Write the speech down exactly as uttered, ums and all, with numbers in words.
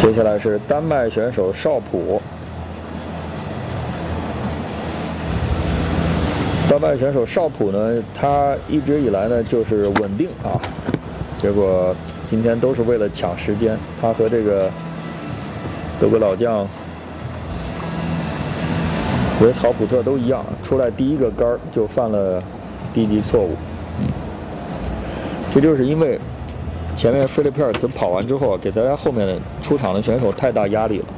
接下来是丹麦选手绍普。丹麦选手绍普呢，他一直以来呢就是稳定啊，结果今天都是为了抢时间，他和这个德国老将维曹普特都一样，出来第一个杆就犯了低级错误。这就是因为前面菲利佩尔茨跑完之后，给大家后面出场的选手太大压力了。